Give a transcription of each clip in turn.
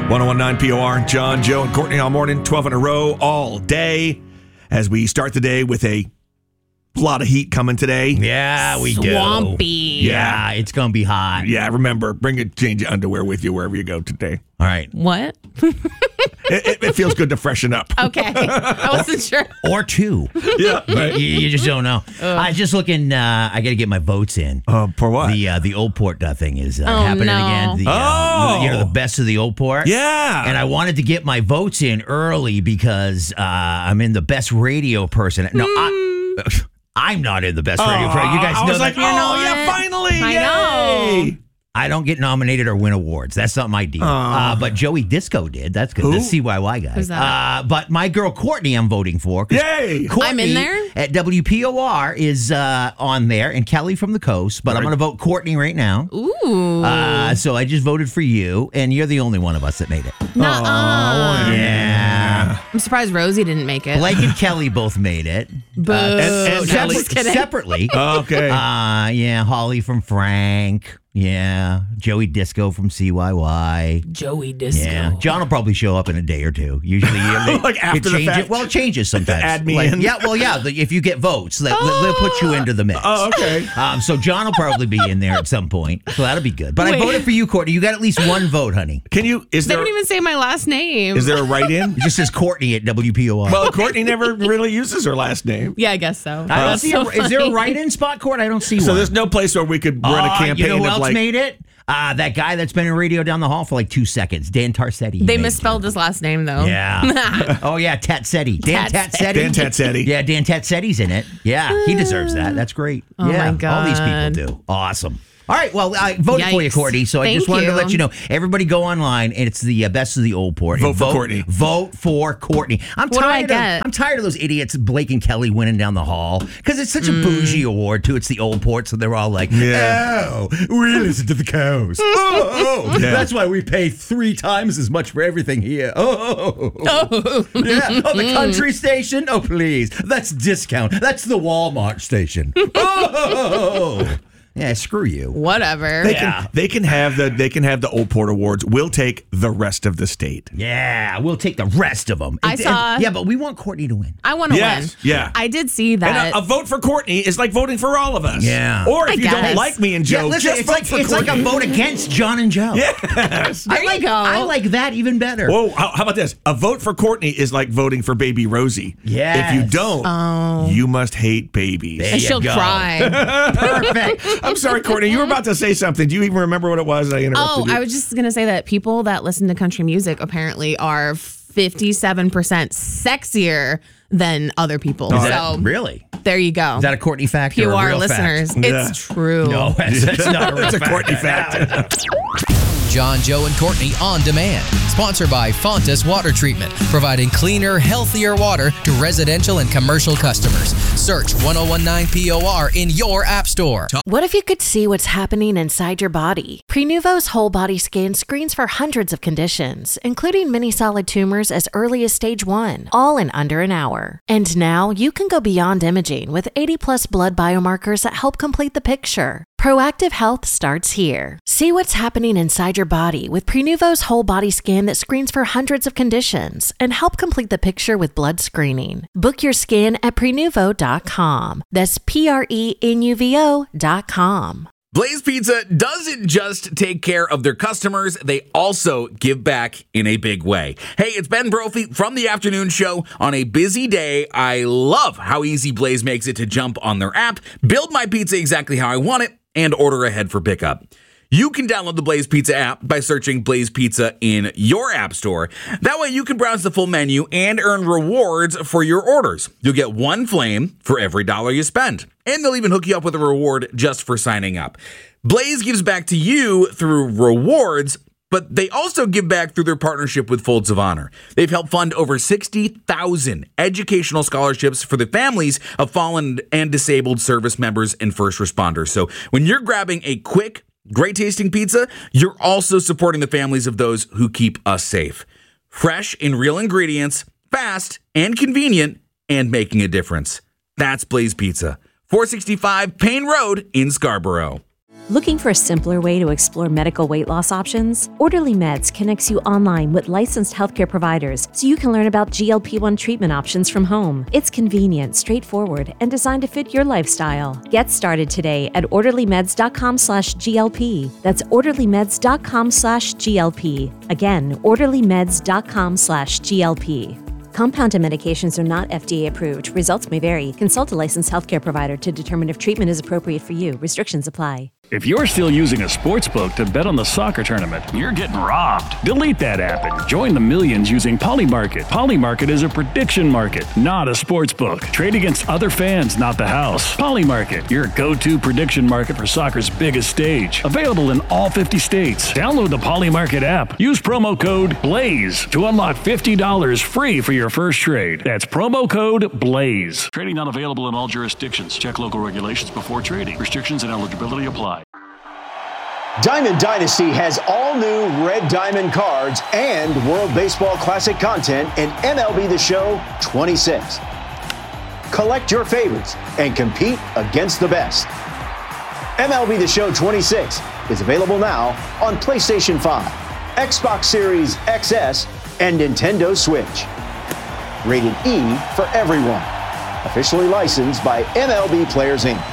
1019 POR, John, Joe, and Courtney all morning, 12 in a row, all day, as we start the day with a lot of heat coming today. Yeah, we do. Swampy. Yeah, it's going to be hot. Yeah, remember, bring a change of underwear with you wherever you go today. All right. What? It feels good to freshen up. Okay. I wasn't sure. Or two. Yeah, right. You just don't know. I just looking. I got to get my votes in. For what? The Old Port thing is happening again. The best of the Old Port. Yeah. And I wanted to get my votes in early because I'm in the best radio person. No, I'm not in the best radio person. You guys I know was like, not. finally. I Yay. know. I don't get nominated or win awards. That's not my deal. But Joey Disco did. That's good. Who? The CYY guy. Who's that? But my girl Courtney, I'm voting for. Yay. Courtney I'm in there? at WPOR is on there, and Kelly from the Coast. But I'm going to vote Courtney right now. Ooh. So I just voted for you, and you're the only one of us that made it. Nuh-uh. Yeah. I'm surprised Rosie didn't make it. Blake and Kelly both made it. Boo. and No, Kelly- just kidding. Separately. Okay. Yeah, Holly from Frank. Yeah, Joey Disco from CYY. Joey Disco. Yeah, John will probably show up in a day or two. Usually, Like after the change fact? it. Well, it changes sometimes. Add me Like, in? Yeah, well, yeah. If you get votes, they'll put you into the mix. Oh, okay. So John will probably be in there at some point. So that'll be good. But I Wait. voted for you, Courtney. You got at least one vote, honey. Is They there don't even say my last name. is there a write-in? It just says Courtney at WPOR. Well, Courtney never really uses her last name. Yeah, I guess so. I don't That's see so is there a funny. write-in spot, Court? I don't see one. So there's no place where we could run a campaign You know who of else like made it? That guy that's been in radio down the hall for like 2 seconds, Dan Tarsetti. They made misspelled his last name, though. it. Yeah. Oh, yeah, Tatsetti. Dan Tatsetti. Dan Tatsetti. Yeah, Dan Tatsetti's in it. Yeah, he deserves that. That's great. Oh, yeah, my all these God. people do. Awesome. All right, well, I voted for you, Yikes. Courtney, so I Thank just wanted to you. let you know. Everybody go online, and it's the best of the Old Port. Vote And for Courtney. Vote for Courtney. What do I get? I'm tired of those idiots, Blake and Kelly, winning down the hall, because it's such a bougie award, too. It's the Old Port, so they're all like, Yeah. oh, we listen to the coast. Oh, Yeah. that's why we pay 3 times as much for everything here. Oh. Yeah. Oh, the country station? Oh, please. That's discount. That's the Walmart station. Oh. Yeah, screw you. Whatever. They can have the Old Port Awards. We'll take the rest of the state. Yeah, we'll take the rest of them. I saw- Yeah, but we want Courtney to win. I want to Yes, win. yeah. I did see that. And a vote for Courtney is like voting for all of us. Yeah. Or if I you don't guess. like me and Joe, listen, just it's vote like for it's Courtney. like a vote against John and Joe. Yes. There you go. I like that even better. Whoa, how about this? A vote for Courtney is like voting for baby Rosie. Yes. If you don't, you must hate babies. There and you she'll go. cry. Perfect. I'm sorry, Courtney. You were about to say something. Do you even remember what it was? I interrupted you. I was just going to say that people that listen to country music apparently are 57% sexier than other people. Is So that, really? there you go. Is that a Courtney fact or a PR real listeners. fact? It's true. No, that's not a real It's a fact. Courtney fact. John, Joe, and Courtney on demand. Sponsored by Fontas Water Treatment, providing cleaner, healthier water to residential and commercial customers. Search 1019 POR in your app store. What if you could see what's happening inside your body? Prenuvo's whole body scan screens for hundreds of conditions, including many solid tumors as early as stage 1, all in under an hour. And now you can go beyond imaging with 80 plus blood biomarkers that help complete the picture. Proactive health starts here. See what's happening inside your body with Prenuvo's whole body scan that screens for hundreds of conditions and help complete the picture with blood screening. Book your scan at Prenuvo.com. That's Prenuvo.com. Blaze Pizza doesn't just take care of their customers, they also give back in a big way. Hey, it's Ben Brophy from the afternoon show. On a busy day, I love how easy Blaze makes it to jump on their app, build my pizza exactly how I want it, and order ahead for pickup. You can download the Blaze Pizza app by searching Blaze Pizza in your app store. That way you can browse the full menu and earn rewards for your orders. You'll get one flame for every $1 you spend. And they'll even hook you up with a reward just for signing up. Blaze gives back to you through rewards, but they also give back through their partnership with Folds of Honor. They've helped fund over 60,000 educational scholarships for the families of fallen and disabled service members and first responders. So when you're grabbing a quick, great tasting pizza, you're also supporting the families of those who keep us safe. Fresh and real ingredients, fast and convenient, and making a difference. That's Blaze Pizza, 465 Payne Road in Scarborough. Looking for a simpler way to explore medical weight loss options? Orderly Meds connects you online with licensed healthcare providers so you can learn about GLP-1 treatment options from home. It's convenient, straightforward, and designed to fit your lifestyle. Get started today at orderlymeds.com/GLP. That's orderlymeds.com/GLP. Again, orderlymeds.com/GLP. Compounded medications are not FDA approved. Results may vary. Consult a licensed healthcare provider to determine if treatment is appropriate for you. Restrictions apply. If you're still using a sportsbook to bet on the soccer tournament, you're getting robbed. Delete that app and join the millions using Polymarket. Polymarket is a prediction market, not a sportsbook. Trade against other fans, not the house. Polymarket, your go-to prediction market for soccer's biggest stage. Available in all 50 states. Download the Polymarket app. Use promo code BLAZE to unlock $50 free for your first trade. That's promo code BLAZE. Trading not available in all jurisdictions. Check local regulations before trading. Restrictions and eligibility apply. Diamond Dynasty has all new Red Diamond cards and World Baseball Classic content in MLB The Show 26. Collect your favorites and compete against the best. MLB The Show 26 is available now on PlayStation 5, Xbox Series XS, and Nintendo Switch. Rated E for everyone. Officially licensed by MLB Players Inc.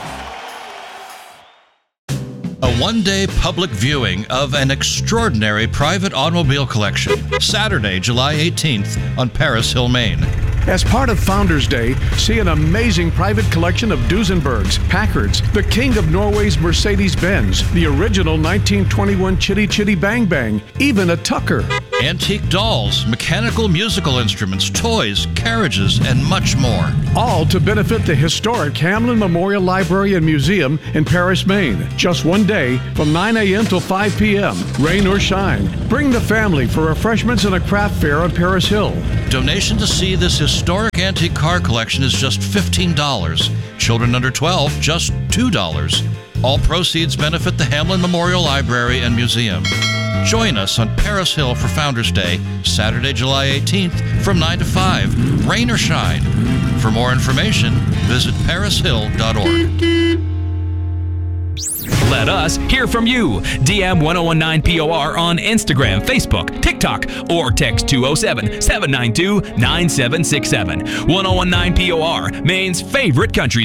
A one-day public viewing of an extraordinary private automobile collection, Saturday, July 18th on Paris Hill, Maine. As part of Founders Day, see an amazing private collection of Duesenbergs, Packards, the king of Norway's Mercedes-Benz, the original 1921 Chitty Chitty Bang Bang, even a Tucker. Antique dolls, mechanical musical instruments, toys, carriages, and much more. All to benefit the historic Hamlin Memorial Library and Museum in Paris, Maine. Just one day from 9 a.m. till 5 p.m., rain or shine. Bring the family for refreshments and a craft fair on Paris Hill. Donation to see this historic antique car collection is just $15. Children under 12, just $2. All proceeds benefit the Hamlin Memorial Library and Museum. Join us on Paris Hill for Founders Day, Saturday, July 18th from 9 to 5, rain or shine. For more information, visit parishill.org. Let us hear from you. DM 1019POR on Instagram, Facebook, TikTok, or text 207-792-9767. 1019POR, Maine's favorite country